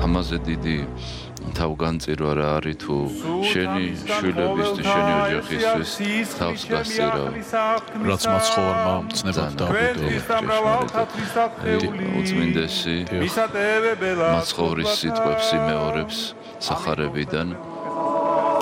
ამაზე დიდი თავგანწირვა რა არის თუ შენი შვილების თუ შენი ოჯახისთვის თავს გასწირავ რაც მაცხოვარმა მწნებად უწმინდესი მაცხოვრის სიტყვებს იმეორებს სახარებიდან